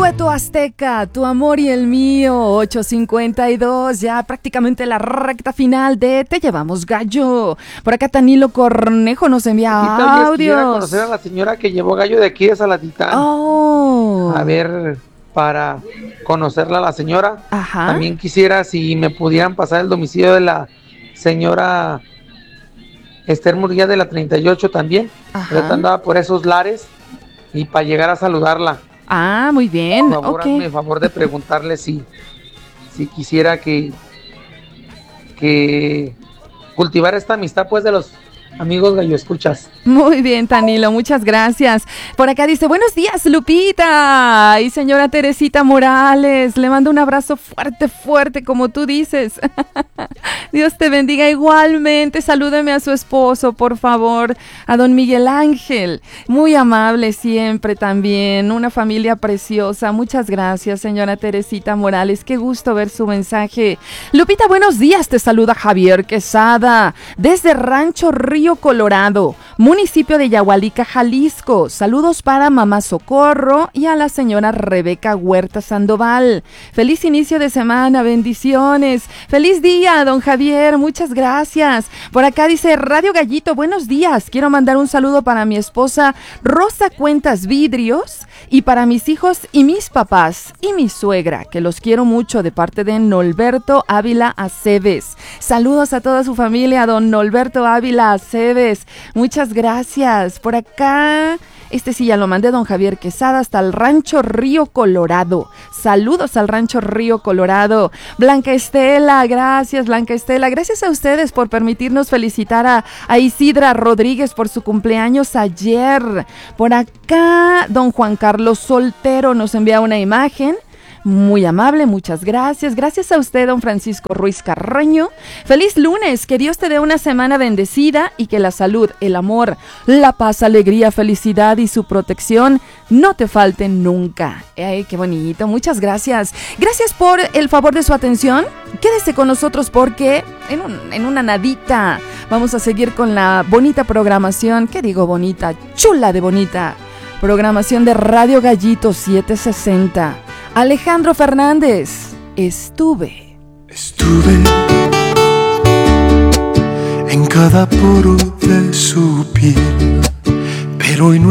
Dueto Azteca, tu amor y el mío, 8:52, ya prácticamente la recta final de Te Llevamos Gallo. Por acá Tanilo Cornejo nos envía audios. Quisiera conocer a la señora que llevó gallo de aquí de Saladita. Oh. A ver, para conocerla a la señora. Ajá. También quisiera si me pudieran pasar el domicilio de la señora Esther Murguía de la 38 también. Ajá. Ahorita andaba por esos lares y para llegar a saludarla. Ah, muy bien. Por favor, hazme el favor de preguntarle si quisiera que cultivar esta amistad pues de los amigos gallo escuchas. Muy bien, Tanilo, muchas gracias. Por acá dice, buenos días, Lupita y señora Teresita Morales. Le mando un abrazo fuerte, fuerte, como tú dices. Dios te bendiga igualmente. Salúdeme a su esposo, por favor, a don Miguel Ángel. Muy amable siempre también, una familia preciosa. Muchas gracias, señora Teresita Morales. Qué gusto ver su mensaje. Lupita, buenos días. Te saluda Javier Quesada desde Rancho Río Colorado, municipio de Yahualica, Jalisco. Saludos para mamá Socorro y a la señora Rebeca Huerta Sandoval. Feliz inicio de semana, bendiciones. Feliz día, don Javier, muchas gracias. Por acá dice Radio Gallito, buenos días. Quiero mandar un saludo para mi esposa Rosa Cuentas Vidrios y para mis hijos y mis papás y mi suegra, que los quiero mucho, de parte de Norberto Ávila Aceves. Saludos a toda su familia, don Norberto Ávila Aceves. Muchas gracias. Por acá, sí ya lo mandé, don Javier Quesada, hasta el Rancho Río Colorado. Saludos al Rancho Río Colorado. Blanca Estela, gracias Blanca Estela. Gracias a ustedes por permitirnos felicitar a Isidra Rodríguez por su cumpleaños ayer. Por acá, don Juan Carlos Soltero nos envía una imagen. Muy amable, muchas gracias. Gracias a usted, don Francisco Ruiz Carreño. Feliz lunes, que Dios te dé una semana bendecida y que la salud, el amor, la paz, alegría, felicidad y su protección no te falten nunca. ¡Ay, qué bonito! Muchas gracias. Gracias por el favor de su atención. Quédese con nosotros porque en una nadita vamos a seguir con la bonita programación. ¿Qué digo bonita? Chula de bonita. Programación de Radio Gallito 760. Alejandro Fernández, estuve en cada poro de su piel, pero hoy no